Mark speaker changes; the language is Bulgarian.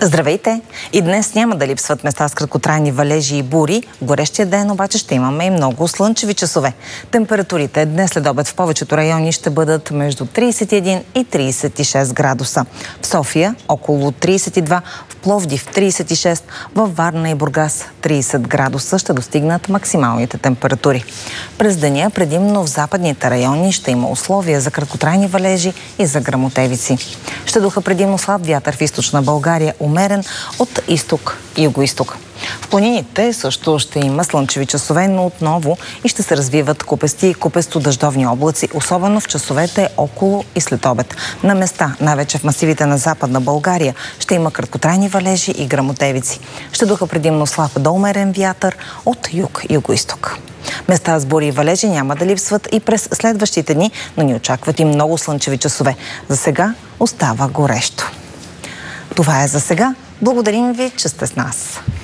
Speaker 1: Здравейте! И днес няма да липсват места с краткотрайни валежи и бури. В горещия ден обаче ще имаме и много слънчеви часове. Температурите днес след обед в повечето райони ще бъдат между 31 и 36 градуса. В София около 32, в Пловдив 36, във Варна и Бургас 30 градуса ще достигнат максималните температури. През деня предимно в западните райони ще има условия за краткотрайни валежи и за гръмотевици. Ще духа предимно слаб вятър в източна България, умерен от изток и югоизток. В планините също ще има слънчеви часове, но отново и ще се развиват купести и купесто-дъждовни облаци, особено в часовете около и след обед. На места, най-вече в масивите на Западна България, ще има краткотрайни валежи и гръмотевици. Ще духа предимно слаб до умерен вятър от юг и югоизток. Места с бури и валежи няма да липсват и през следващите дни, но ни очакват и много слънчеви часове. За сега остава горещо. Това е за сега. Благодарим ви, че сте с нас.